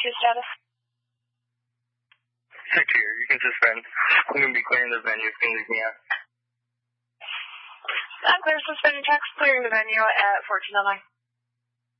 2 status. Secure, you can suspend. I'm going to be clearing the venue. You can leave me out. I'm clear, suspending text, clearing the venue at 1409.